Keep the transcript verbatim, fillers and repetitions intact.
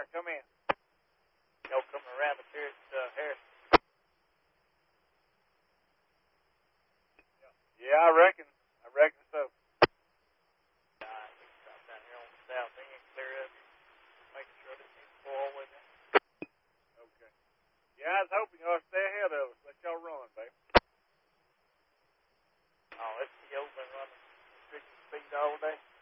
come in. Y'all coming around up here at uh, Harris? Yeah, I reckon. I reckon so. Nah, we can stop down here on the south end, clear up, making sure that things go all the way down. Okay. Yeah, I was hoping y'all stay ahead of us. Let y'all run, babe. Oh, S T O's been running restricted speed all day.